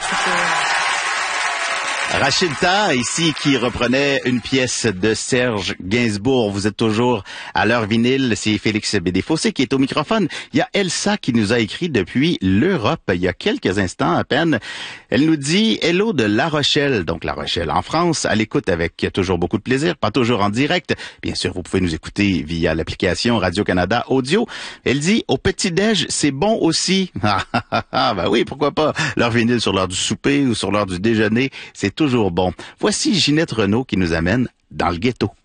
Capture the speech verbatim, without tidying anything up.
Rachilda, ici, qui reprenait une pièce de Serge Gainsbourg. Vous êtes toujours à l'heure vinyle. C'est Félix Bédé-Fossé qui est au microphone. Il y a Elsa qui nous a écrit depuis l'Europe il y a quelques instants à peine. Elle nous dit « Hello de La Rochelle », donc La Rochelle en France, à l'écoute avec toujours beaucoup de plaisir, pas toujours en direct. Bien sûr, vous pouvez nous écouter via l'application Radio-Canada Audio. Elle dit « Au petit-déj, c'est bon aussi. » Ah, ben oui, pourquoi pas. L'heure vinyle sur l'heure du souper ou sur l'heure du déjeuner, c'est toujours bon. Voici Ginette Renaud qui nous amène dans le ghetto.